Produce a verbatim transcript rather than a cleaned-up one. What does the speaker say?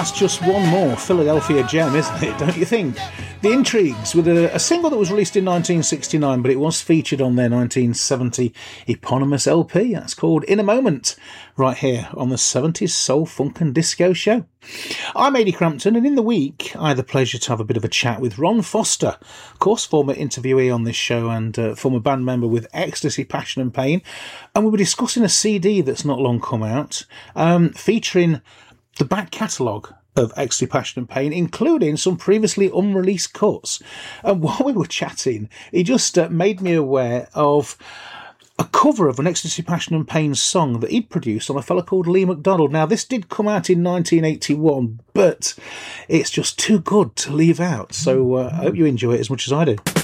that's just one more Philadelphia gem, isn't it, don't you think? The Intrigues, with a, a single that was released in nineteen sixty-nine, but it was featured on their nineteen seventy eponymous L P. That's called In a Moment, right here on the seventies Soul, Funk and Disco Show. I'm Ady Crampton, and in the week I had the pleasure to have a bit of a chat with Ron Foster, of course former interviewee on this show and uh, former band member with Ecstasy, Passion and Pain, and we were discussing a C D that's not long come out, um, featuring the back catalogue of Ecstasy, Passion and Pain, including some previously unreleased cuts. And while we were chatting, he just uh, made me aware of a cover of an Ecstasy, Passion and Pain song that he'd produced on a fella called Lee McDonald. Now, this did come out in nineteen eighty-one, but it's just too good to leave out. So uh, I hope you enjoy it as much as I do.